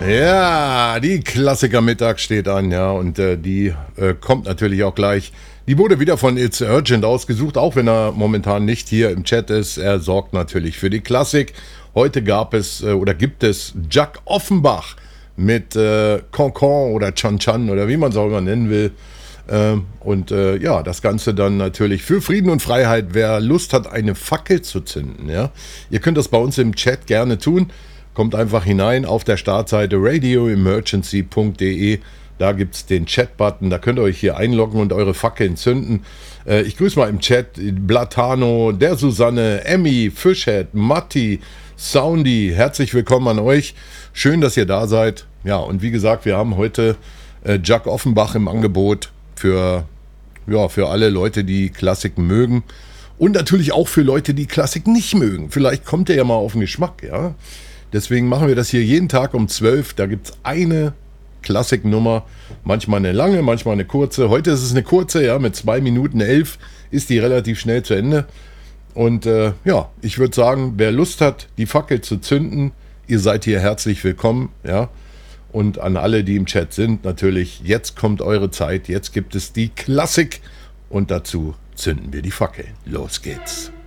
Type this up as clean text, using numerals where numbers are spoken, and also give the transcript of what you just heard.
Ja, die Klassiker-Mittag steht an, ja, und die kommt natürlich auch gleich. Die wurde wieder von It's Urgent ausgesucht, auch wenn er momentan nicht hier im Chat ist. Er sorgt natürlich für die Klassik. Heute gibt es Jack Offenbach mit Concon oder Chan Chan oder wie man es auch immer nennen will. Das Ganze dann natürlich für Frieden und Freiheit. Wer Lust hat, eine Fackel zu zünden, ja, ihr könnt das bei uns im Chat gerne tun. Kommt einfach hinein auf der Startseite radioemergency.de. Da gibt es den Chat-Button, da könnt ihr euch hier einloggen und eure Fackeln zünden. Ich grüße mal im Chat Blatano, der Susanne, Emmy, Fischhead, Matti, Soundy. Herzlich willkommen an euch. Schön, dass ihr da seid. Ja, und wie gesagt, wir haben heute Jack Offenbach im Angebot für alle Leute, die Klassiken mögen. Und natürlich auch für Leute, die Klassik nicht mögen. Vielleicht kommt ihr ja mal auf den Geschmack, ja. Deswegen machen wir das hier jeden Tag um 12. Da gibt es eine Klassiknummer. Manchmal eine lange, manchmal eine kurze. Heute ist es eine kurze, ja, mit 2 Minuten 11 ist die relativ schnell zu Ende. Und ich würde sagen, wer Lust hat, die Fackel zu zünden, ihr seid hier herzlich willkommen, ja. Und an alle, die im Chat sind, natürlich, jetzt kommt eure Zeit. Jetzt gibt es die Klassik und dazu zünden wir die Fackel. Los geht's.